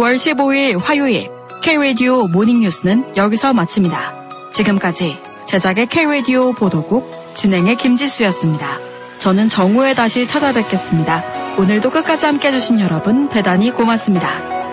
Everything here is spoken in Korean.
9월 15일 화요일 K-라디오 모닝뉴스는 여기서 마칩니다. 지금까지 제작의 K-라디오 보도국 진행의 김지수였습니다. 저는 정오에 다시 찾아뵙겠습니다. 오늘도 끝까지 함께 해주신 여러분 대단히 고맙습니다.